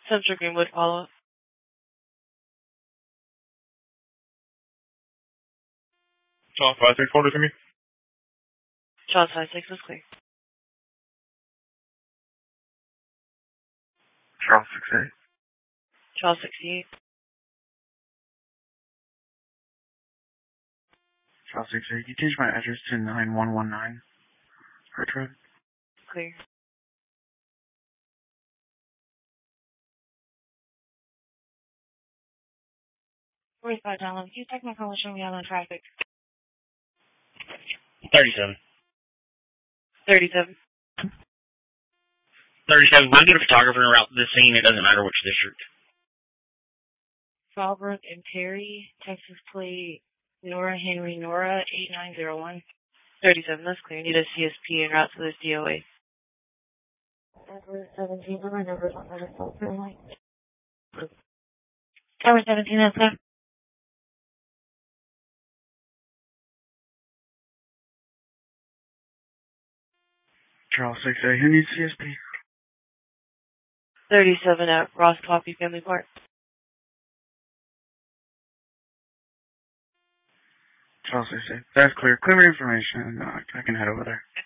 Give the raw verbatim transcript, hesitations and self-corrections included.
Central Greenwood follow-up. Charles five six, order to me. Charles five six is clear. Charles six eight. Charles sixty-eight. Charles six eight. You changed my address to nine one one nine. Hurt Road. Clear. forty-five dollars. Can you take my call and show me out on traffic? thirty-seven. thirty-seven. thirty-seven. When I get a photographer around the scene, it doesn't matter which district. Fallbrook and Perry, Texas plate, Nora Henry Nora, eight nine zero one. thirty-seven, that's clear. Need a C S P en route to this D O A. Number seventeen, my number's on the phone for like. Number seventeen, that's clear. Charles six eight. Who needs C S P? thirty-seven at Ross Coffee Family Park. Charles six eight. That's clear. Clear information. No, I can head over there.